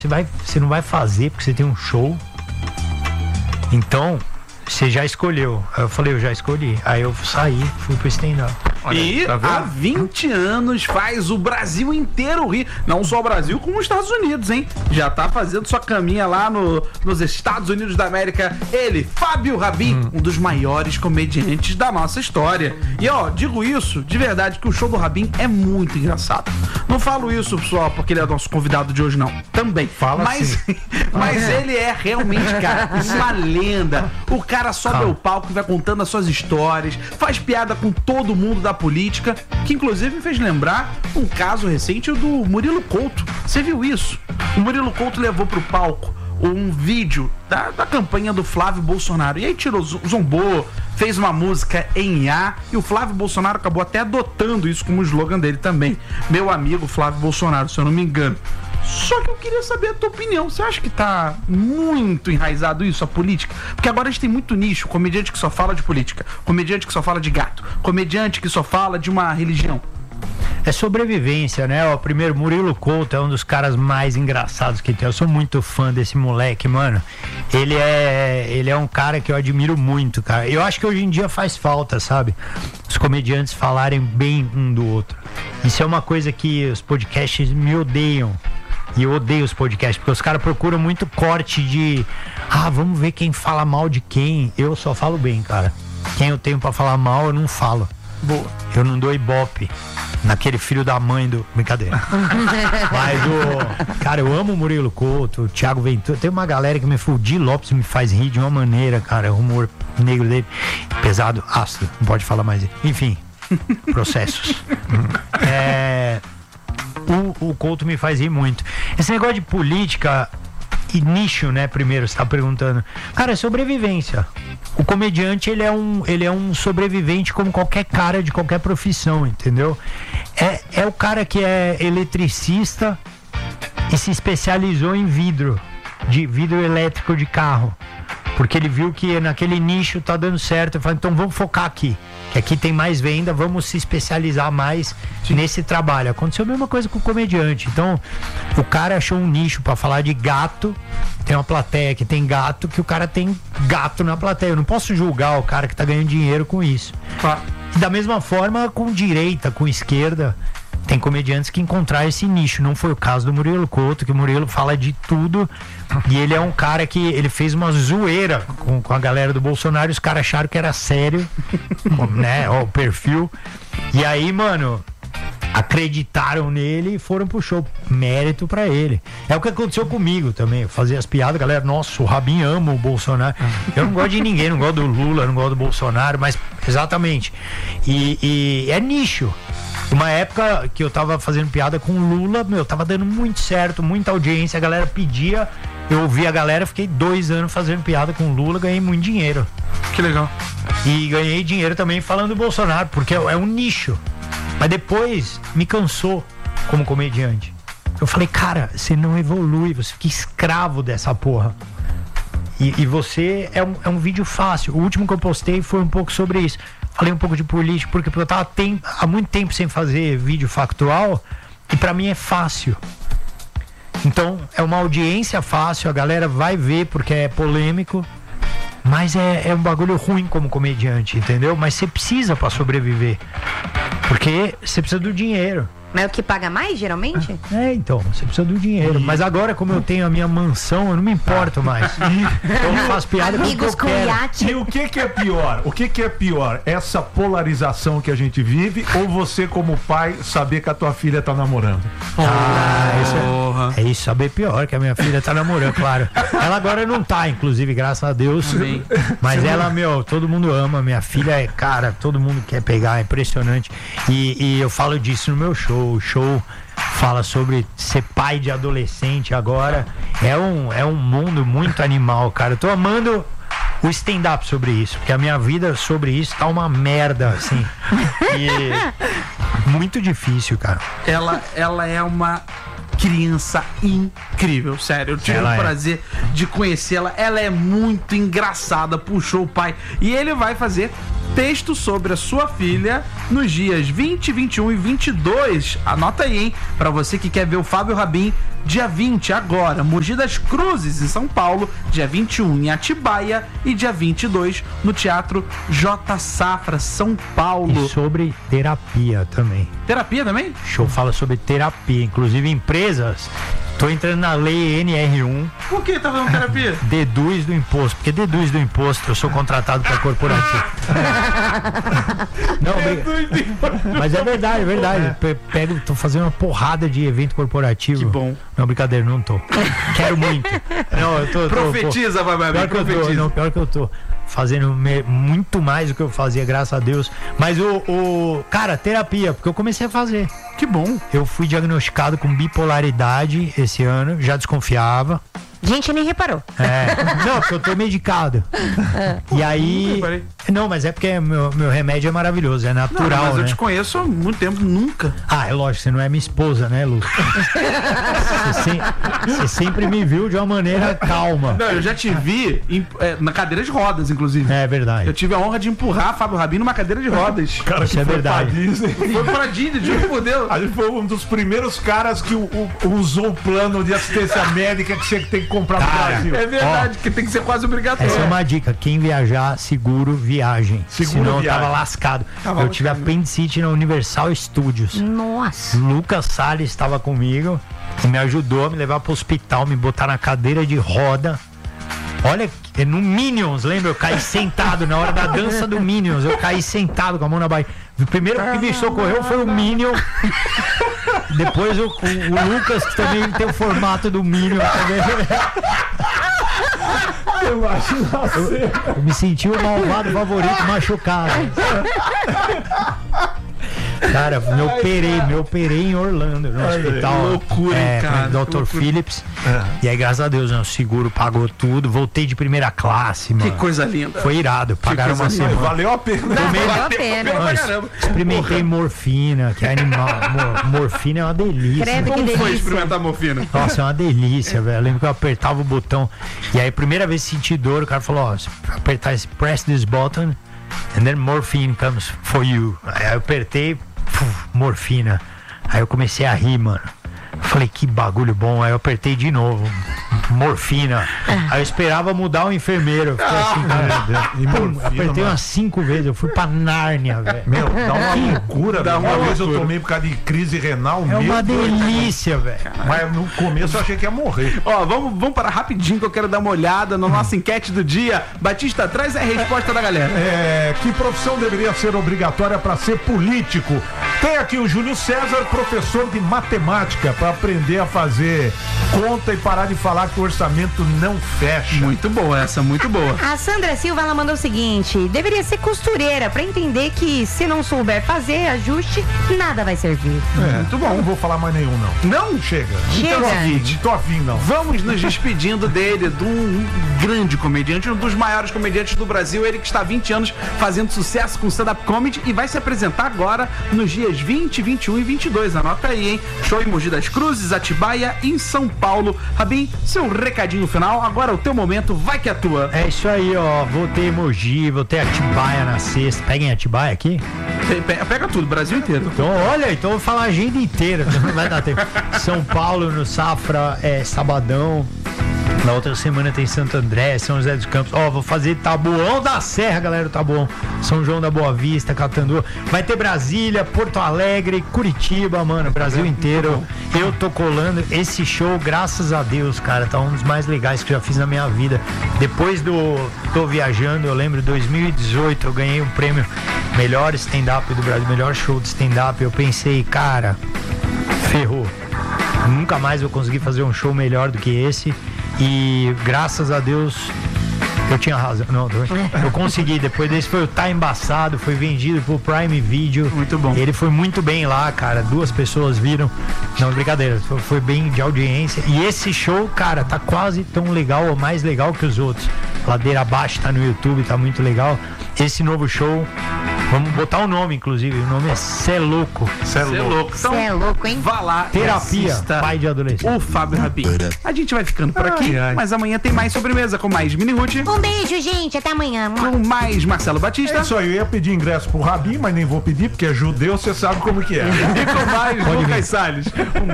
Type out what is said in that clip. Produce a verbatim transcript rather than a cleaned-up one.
você, vai, você não vai fazer porque você tem um show. Então, você já escolheu. Aí eu falei, eu já escolhi. Aí eu saí, fui pro stand-up. E tá há vinte anos faz o Brasil inteiro rir. Não só o Brasil, como os Estados Unidos, hein? Já tá fazendo sua caminha lá no, nos Estados Unidos da América. Ele, Fábio Rabin, hum. um dos maiores comediantes da nossa história. E ó, digo isso de verdade, que o show do Rabin é muito engraçado. Não falo isso só porque ele é nosso convidado de hoje, não. Também. Fala mas assim. Mas é. ele é realmente, cara, uma lenda. O cara sobe Calma. ao palco e vai contando as suas histórias, faz piada com todo mundo da política, que inclusive me fez lembrar um caso recente do Murilo Couto. Você viu isso? O Murilo Couto levou pro palco um vídeo da, da campanha do Flávio Bolsonaro. E aí tirou, zombou, fez uma música em A, e o Flávio Bolsonaro acabou até adotando isso como slogan dele também. Meu amigo Flávio Bolsonaro, se eu não me engano. Só que eu queria saber a tua opinião. Você acha que tá muito enraizado isso, a política? Porque agora a gente tem muito nicho. Comediante que só fala de política, comediante que só fala de gato, comediante que só fala de uma religião. É sobrevivência, né? O primeiro, Murilo Couto é um dos caras mais engraçados que tem. Eu sou muito fã desse moleque, mano. Ele é, ele é um cara que eu admiro muito, cara. Eu acho que hoje em dia faz falta, sabe? Os comediantes falarem bem um do outro. Isso é uma coisa que os podcasts me odeiam. E eu odeio os podcasts, porque os caras procuram muito corte de ah, vamos ver quem fala mal de quem. Eu só falo bem, cara. Quem eu tenho pra falar mal, eu não falo. Boa. Eu não dou ibope naquele filho da mãe do... Brincadeira. Mas o... Cara, eu amo o Murilo Couto, o Thiago Ventura. Tem uma galera que me fudi, Lopes me faz rir de uma maneira, cara. O humor negro dele, pesado, ácido. Não pode falar mais. Enfim, processos. É... O, o Couto me faz rir muito. Esse negócio de política e nicho, né, primeiro, você tá perguntando. Cara, é sobrevivência. O comediante, ele é um, ele é um sobrevivente como qualquer cara de qualquer profissão, entendeu? É, é o cara que é eletricista e se especializou em vidro, de vidro elétrico de carro. Porque ele viu que naquele nicho tá dando certo. Ele falou, então vamos focar aqui. Que aqui tem mais venda, vamos se especializar mais Sim. nesse trabalho. Aconteceu a mesma coisa com o comediante. Então, o cara achou um nicho pra falar de gato. Tem uma plateia que tem gato, que o cara tem gato na plateia. Eu não posso julgar o cara que tá ganhando dinheiro com isso. Ah. E da mesma forma, com direita, com esquerda, tem comediantes que encontraram esse nicho. Não foi o caso do Murilo Couto, que o Murilo fala de tudo. E ele é um cara que ele fez uma zoeira com, com a galera do Bolsonaro. E os caras acharam que era sério, né? Ó, o perfil. E aí, mano, acreditaram nele e foram pro show. Mérito pra ele. É o que aconteceu comigo também. Eu fazia as piadas, galera, nossa, o Rabin ama o Bolsonaro. Eu não gosto de ninguém, não gosto do Lula, não gosto do Bolsonaro, mas exatamente. E, e é nicho. Uma época que eu tava fazendo piada com o Lula, meu, tava dando muito certo, muita audiência, a galera pedia, eu ouvi a galera, fiquei dois anos fazendo piada com o Lula, ganhei muito dinheiro. Que legal. E ganhei dinheiro também falando do Bolsonaro, porque é um nicho. Mas depois me cansou como comediante. Eu falei, cara, você não evolui, você fica escravo dessa porra. E, e você, é um, é um vídeo fácil. O último que eu postei foi um pouco sobre isso. Falei um pouco de política, porque eu tava tem, há muito tempo sem fazer vídeo factual e pra mim é fácil. Então, é uma audiência fácil, a galera vai ver porque é polêmico, mas é, é um bagulho ruim como comediante, entendeu? Mas você precisa pra sobreviver, porque você precisa do dinheiro. Mas é o que paga mais, geralmente? É, então, você precisa do dinheiro. Mas agora, como eu tenho a minha mansão, eu não me importo mais. Eu não faço piada com o que eu quero. E o que que é pior? O que que é pior? Essa polarização que a gente vive ou você, como pai, saber que a tua filha tá namorando? Ah, isso é, é isso, saber pior, que a minha filha tá namorando, claro. Ela agora não tá, inclusive, graças a Deus. Amém. Mas ela, meu, todo mundo ama. Minha filha é, cara, todo mundo quer pegar, é impressionante. E, e eu falo disso no meu show. O show fala sobre ser pai de adolescente agora. É um, é um mundo muito animal, cara. Eu tô amando o stand-up sobre isso, porque a minha vida sobre isso tá uma merda, assim. E muito difícil, cara. Ela, ela é uma criança incrível, sério. Eu tive ela o prazer é. de conhecê-la. Ela é muito engraçada, puxou o pai. E ele vai fazer texto sobre a sua filha nos dias vinte, vinte e um e vinte e dois. Anota aí, hein? Pra você que quer ver o Fábio Rabin dia vinte, agora, Mogi das Cruzes, em São Paulo, dia vinte e um, em Atibaia e dia vinte e dois, no Teatro J. Safra, São Paulo. E sobre terapia também. Terapia também? Show fala sobre terapia, inclusive empresas. Tô entrando na lei N R um. Por que tá fazendo terapia? Deduz do imposto, porque deduz do imposto, eu sou contratado para corporativo. Não, brin... Mas é verdade, é verdade. Pe- Pego, tô fazendo uma porrada de evento corporativo. Que bom. Não, brincadeira, não tô. Quero muito. Não, eu tô. tô Profetiza, vai, vai, pior que eu tô, profetiza. não, pior que eu tô. Fazendo me- muito mais do que eu fazia, graças a Deus. Mas o, o. Cara, terapia, porque eu comecei a fazer. Que bom. Eu fui diagnosticado com bipolaridade esse ano, já desconfiava. Gente, nem reparou. É, não, porque eu tô medicado. E aí. nunca reparei. Não, mas é porque meu, meu remédio é maravilhoso, é Não, natural, mas eu né? te conheço há muito tempo, nunca. Ah, é lógico, você não é minha esposa, né, Lu? Você, se- você sempre me viu de uma maneira calma. Não, eu já te vi em- é, na cadeira de rodas, inclusive. É verdade. Eu tive a honra de empurrar Fábio Rabin numa cadeira de rodas. Cara, Isso que é foi verdade. pra Disney. Foi pra Disney, juro por Deus. A gente foi um dos primeiros caras que o- o- usou o plano de assistência médica que você tem que comprar no Cara, Brasil. É verdade, que tem que ser quase obrigatório. Essa é uma dica. Quem viajar, seguro viagem. Seguro Senão eu viagem. tava lascado. Tava eu tive lascado. apendicite na Universal Studios. Nossa. Lucas Salles estava comigo e me ajudou a me levar pro hospital, me botar na cadeira de roda. Olha, é no Minions, lembra? Eu caí sentado na hora da dança do Minions. Eu caí sentado com a mão na barriga. O primeiro que me socorreu foi o Minion. Depois o, o- o Lucas, que também tem o formato do Minion. Também. Eu imagino você. Eu me senti o malvado favorito machucado. Cara, me operei, me operei em Orlando, no hospital. que loucura, hein, é, cara, com o que doutor loucura. Phillips. E aí, graças a Deus, né, o seguro pagou tudo. Voltei de primeira classe, mano. Que coisa linda. Foi irado. Pagaram uma coisa linda. semana. Valeu a pena. Valeu a pena. pra Mano, caramba. experimentei morfina, que é animal. Mor- morfina é uma delícia. Credo, né? que Como foi delícia. experimentar morfina? Nossa, é uma delícia, velho. Eu lembro que eu apertava o botão. E aí, primeira vez que senti dor, o cara falou: ó, se apertar esse, press this button, and then morphine comes for you. Aí eu apertei, puf, morfina. Aí eu comecei a rir, mano. Eu falei, que bagulho bom. Aí eu apertei de novo, morfina. Aí eu esperava mudar o enfermeiro. Eu fiquei assim, cara. E Pum, morfina, apertei mano. umas cinco vezes. Eu fui pra Nárnia, velho. Meu, dá uma loucura. Dá Dá uma uma vez eu loucura. tomei por causa de crise renal. É meu uma Deus. delícia, velho. Mas no começo eu achei que ia morrer. Ó, vamos, vamos parar rapidinho que eu quero dar uma olhada na nossa enquete do dia. Batista, traz a resposta da galera. É, que profissão deveria ser obrigatória para ser político? Tem aqui o Júlio César, professor de matemática, para aprender a fazer conta e parar de falar que o orçamento não fecha. Muito boa essa, muito boa. A Sandra Silva, ela mandou o seguinte: deveria ser costureira pra entender que se não souber fazer ajuste, nada vai servir. É, muito bom. Não vou falar mais nenhum, não. Não? Chega. Chega. Não tô afim, não tô afim, não. Vamos nos despedindo dele, de um grande comediante, um dos maiores comediantes do Brasil, ele que está há vinte anos fazendo sucesso com stand-up comedy e vai se apresentar agora nos dias vinte, vinte e um e vinte e dois. Anota aí, hein? Show em Mogi das Cruzes, Atibaia, em São Paulo. Rabin, seu recadinho final, agora é o teu momento, vai que é tua. É isso aí, ó. Voltei em Mogi, voltei a Atibaia na sexta. Peguem Atibaia aqui? Pe- pe- Pega tudo, Brasil inteiro. Então, olha, então eu vou falar a agenda inteira, não vai dar tempo. São Paulo, no Safra, é sabadão. Na outra semana tem Santo André, São José dos Campos. Ó, vou fazer Taboão da Serra, galera do Taboão. São João da Boa Vista, Catandu. Vai ter Brasília, Porto Alegre, Curitiba, mano, Brasil inteiro. Eu tô colando esse show, graças a Deus, cara. Tá um dos mais legais que eu já fiz na minha vida. Depois do Tô Viajando, eu lembro, dois mil e dezoito, eu ganhei um prêmio melhor stand-up do Brasil, melhor show de stand-up. Eu pensei, cara, ferrou. Nunca mais vou conseguir fazer um show melhor do que esse. E graças a Deus eu tinha razão. Não, eu consegui. Depois desse foi o Tá Embaçado, foi vendido pro Prime Video. Muito bom. Ele foi muito bem lá, cara. Duas pessoas viram. Não, brincadeira. Foi, foi bem de audiência. E esse show, cara, tá quase tão legal ou mais legal que os outros. Ladeira Abaixo tá no YouTube, tá muito legal. Esse novo show, vamos botar o nome, inclusive. O nome é Cê Louco. Cê é Cê é louco. louco. Então, Cê é louco, hein? vá lá e Terapia, assista pai de adolescente. o Fábio Rabin. A gente vai ficando por aqui, Ai, ai. mas amanhã tem mais sobremesa com mais Mini Ruth, Um beijo, gente. Até amanhã. com mais Marcelo Batista É isso aí, eu ia pedir ingresso pro Rabin, mas nem vou pedir, porque é judeu, você sabe como que é. e com mais Lucas Salles. Um